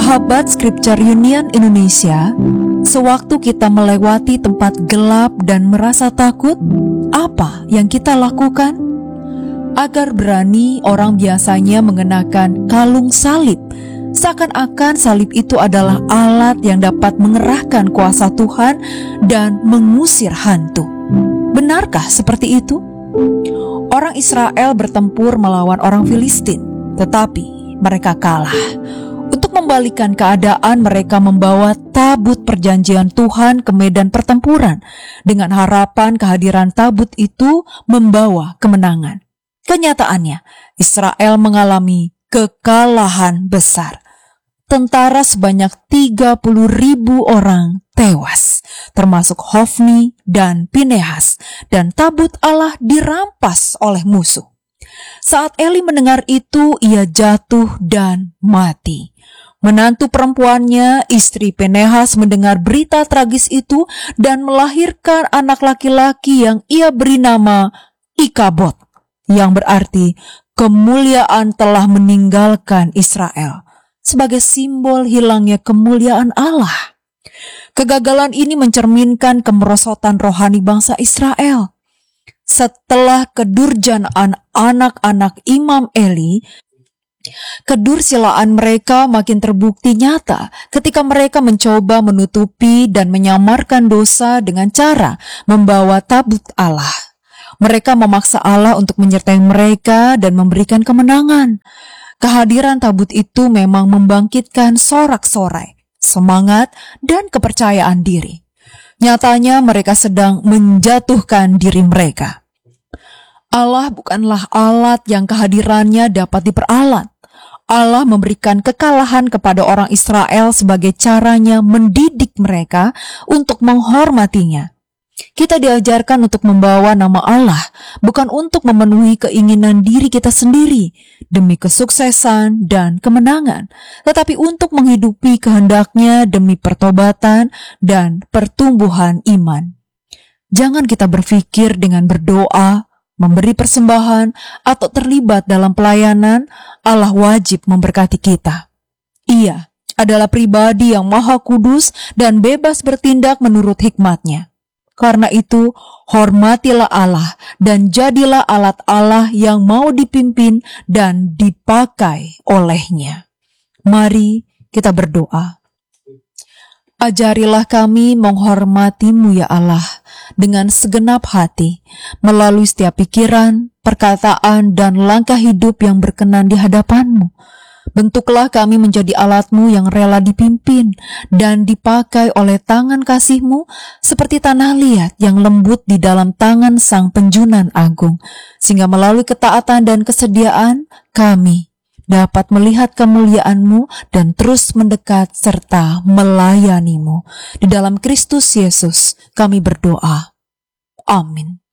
Sahabat Scripture Union Indonesia, sewaktu kita melewati tempat gelap dan merasa takut, apa yang kita lakukan? Agar berani, orang biasanya mengenakan kalung salib, seakan-akan salib itu adalah alat yang dapat mengerahkan kuasa Tuhan dan mengusir hantu. Benarkah seperti itu? Orang Israel bertempur melawan orang Filistin, tetapi mereka kalah. Untuk membalikan keadaan, mereka membawa tabut perjanjian Tuhan ke medan pertempuran dengan harapan kehadiran tabut itu membawa kemenangan. Kenyataannya, Israel mengalami kekalahan besar. Tentara sebanyak 30.000 orang tewas, termasuk Hofni dan Pinehas, dan tabut Allah dirampas oleh musuh. Saat Eli mendengar itu, ia jatuh dan mati. Menantu perempuannya, istri Pinehas, mendengar berita tragis itu dan melahirkan anak laki-laki yang ia beri nama Ikabod, yang berarti kemuliaan telah meninggalkan Israel, sebagai simbol hilangnya kemuliaan Allah. Kegagalan ini mencerminkan kemerosotan rohani bangsa Israel. Setelah kedurjanaan anak-anak Imam Eli, kedursilaan mereka makin terbukti nyata ketika mereka mencoba menutupi dan menyamarkan dosa dengan cara membawa tabut Allah. Mereka memaksa Allah untuk menyertai mereka dan memberikan kemenangan. Kehadiran tabut itu memang membangkitkan sorak-sorai, semangat, dan kepercayaan diri. Nyatanya mereka sedang menjatuhkan diri mereka. Allah bukanlah alat yang kehadirannya dapat diperalat. Allah memberikan kekalahan kepada orang Israel sebagai caranya mendidik mereka untuk menghormatinya. Kita diajarkan untuk membawa nama Allah, bukan untuk memenuhi keinginan diri kita sendiri demi kesuksesan dan kemenangan, tetapi untuk menghidupi kehendaknya demi pertobatan dan pertumbuhan iman. Jangan kita berpikir dengan berdoa, memberi persembahan, atau terlibat dalam pelayanan, Allah wajib memberkati kita. Ia adalah pribadi yang maha kudus dan bebas bertindak menurut hikmat-Nya. Karena itu, hormatilah Allah dan jadilah alat Allah yang mau dipimpin dan dipakai oleh-Nya. Mari kita berdoa. Ajarilah kami menghormati-Mu ya Allah dengan segenap hati, melalui setiap pikiran, perkataan, dan langkah hidup yang berkenan di hadapan-Mu. Bentuklah kami menjadi alat-Mu yang rela dipimpin dan dipakai oleh tangan kasih-Mu seperti tanah liat yang lembut di dalam tangan Sang Penjunan Agung, sehingga melalui ketaatan dan kesediaan kami dapat melihat kemuliaan-Mu dan terus mendekat serta melayani-Mu. Di dalam Kristus Yesus kami berdoa. Amin.